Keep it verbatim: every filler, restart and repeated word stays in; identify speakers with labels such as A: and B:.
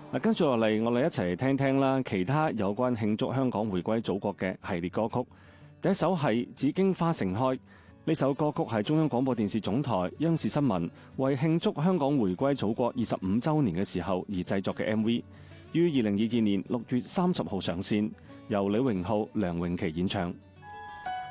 A: 嗱，跟住落嚟，我哋一齊聽聽啦，其他有關慶祝香港回歸祖國嘅系列歌曲。第一首係《紫荊花盛開》，呢首歌曲係中央廣播電視總台央視新聞為慶祝香港回歸祖國二十五週年嘅時候而製作嘅 M V， 於二零二二年六月三十號上線，由李榮浩、梁詠琪演唱。